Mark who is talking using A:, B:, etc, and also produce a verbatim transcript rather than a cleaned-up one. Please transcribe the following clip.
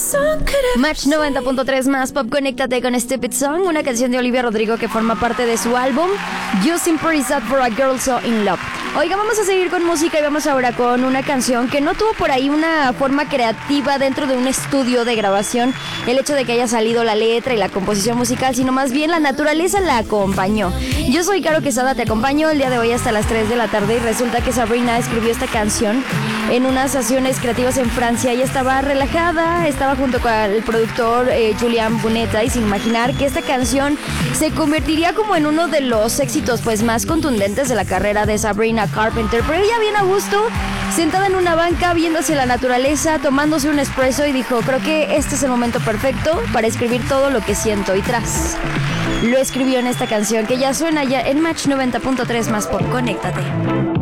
A: Match noventa punto tres más pop, conéctate con Stupid Song, una canción de Olivia Rodrigo que forma parte de su álbum You Seem Pretty Sad for a Girl So In Love. Oiga, vamos a seguir con música y vamos ahora con una canción que no tuvo por ahí una forma creativa dentro de un estudio de grabación, el hecho de que haya salido la letra y la composición musical, sino más bien la naturaleza la acompañó. Yo soy Caro Quesada, te acompaño el día de hoy hasta las tres de la tarde y resulta que Sabrina escribió esta canción en unas sesiones creativas en Francia. Ella estaba relajada, estaba junto con el productor eh, Julian Bunetta y sin imaginar que esta canción se convertiría como en uno de los éxitos pues más contundentes de la carrera de Sabrina Carpenter. Pero ella bien a gusto, sentada en una banca, viendo hacia la naturaleza, tomándose un espresso y dijo, creo que este es el momento perfecto para escribir todo lo que siento. Y tras, lo escribió en esta canción que ya suena ya en Match noventa punto tres más por Conéctate.